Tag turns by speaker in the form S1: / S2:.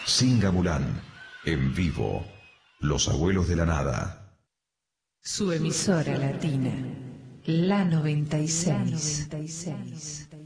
S1: Singamulán, en vivo, Los Abuelos de la Nada.
S2: Su emisora latina, la 96.